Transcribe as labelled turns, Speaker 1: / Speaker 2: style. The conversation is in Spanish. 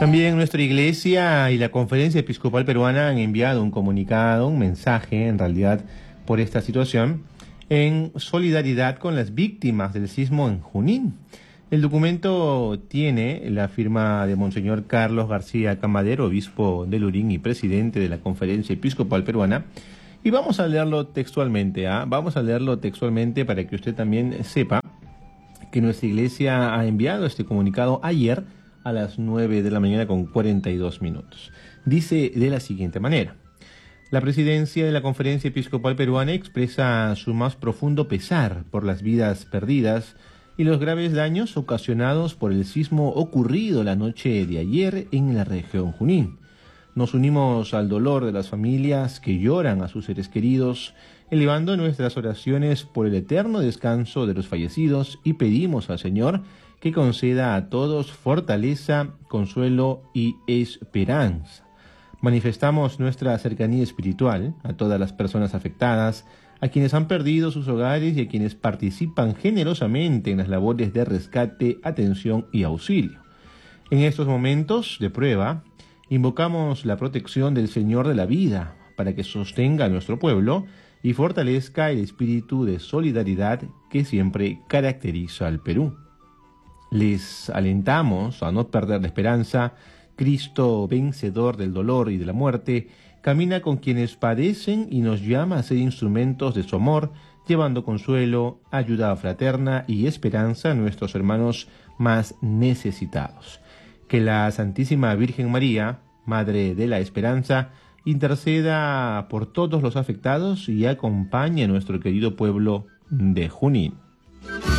Speaker 1: También nuestra iglesia y la Conferencia Episcopal Peruana han enviado un comunicado, un mensaje, en realidad, por esta situación, en solidaridad con las víctimas del sismo en Junín. El documento tiene la firma de Monseñor Carlos García Camadero, obispo de Lurín y presidente de la Conferencia Episcopal Peruana. Y vamos a leerlo textualmente, Vamos a leerlo textualmente para que usted también sepa que nuestra iglesia ha enviado este comunicado ayer a las 9 de la mañana con 42 minutos. Dice de la siguiente manera: la presidencia de la Conferencia Episcopal Peruana expresa su más profundo pesar por las vidas perdidas y los graves daños ocasionados por el sismo ocurrido la noche de ayer en la región Junín. Nos unimos al dolor de las familias que lloran a sus seres queridos, elevando nuestras oraciones por el eterno descanso de los fallecidos, y pedimos al Señor que conceda a todos fortaleza, consuelo y esperanza. Manifestamos nuestra cercanía espiritual a todas las personas afectadas, a quienes han perdido sus hogares y a quienes participan generosamente en las labores de rescate, atención y auxilio. En estos momentos de prueba, invocamos la protección del Señor de la vida para que sostenga a nuestro pueblo y fortalezca el espíritu de solidaridad que siempre caracteriza al Perú. Les alentamos a no perder la esperanza. Cristo, vencedor del dolor y de la muerte, camina con quienes padecen y nos llama a ser instrumentos de su amor, llevando consuelo, ayuda fraterna y esperanza a nuestros hermanos más necesitados. Que la Santísima Virgen María, Madre de la Esperanza, interceda por todos los afectados y acompañe a nuestro querido pueblo de Junín.